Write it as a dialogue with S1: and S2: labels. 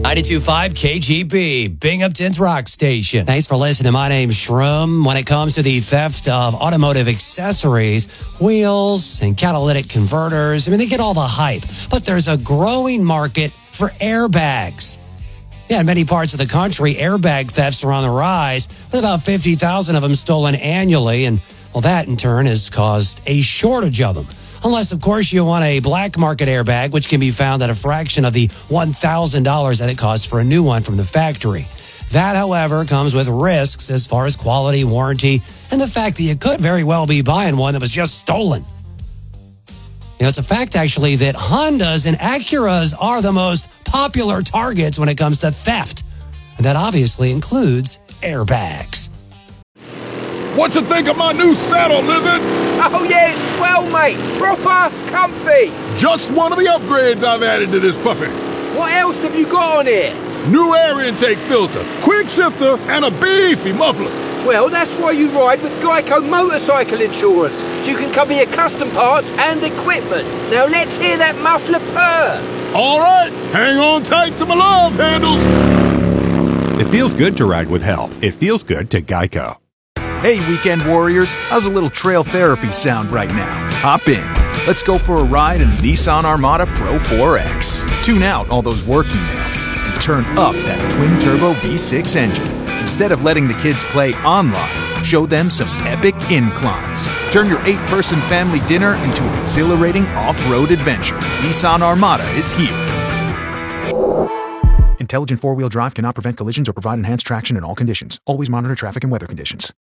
S1: 92.5 KGB, Binghamton's rock station. Thanks for listening. My name's Shroom. When it comes to the theft of automotive accessories, wheels and catalytic converters, they get all the hype. But there's a growing market for airbags. Yeah, in many parts of the country, airbag thefts are on the rise, with about 50,000 of them stolen annually. And, well, that in turn has caused a shortage of them. Unless, of course, you want a black market airbag, which can be found at a fraction of the $1,000 that it costs for a new one from the factory. That, however, comes with risks as far as quality, warranty, and the fact that you could very well be buying one that was just stolen. It's a fact, actually, that Hondas and Acuras are the most popular targets when it comes to theft. And that obviously includes airbags.
S2: What you think of my new saddle, Lizard?
S3: Oh yeah, it's swell, mate. Proper comfy.
S2: Just one of the upgrades I've added to this puppy.
S3: What else have you got on here?
S2: New air intake filter, quick shifter, and a beefy muffler.
S3: Well, that's why you ride with Geico Motorcycle Insurance, so you can cover your custom parts and equipment. Now let's hear that muffler purr.
S2: All right, hang on tight to my love handles.
S4: It feels good to ride with help. It feels good to Geico.
S5: Hey, weekend warriors, how's a little trail therapy sound right now? Hop in. Let's go for a ride in the Nissan Armada Pro 4X. Tune out all those work emails and turn up that twin-turbo V6 engine. Instead of letting the kids play online, show them some epic inclines. Turn your 8-person family dinner into an exhilarating off-road adventure. Nissan Armada is here. Intelligent four-wheel drive cannot prevent collisions or provide enhanced traction in all conditions. Always monitor traffic and weather conditions.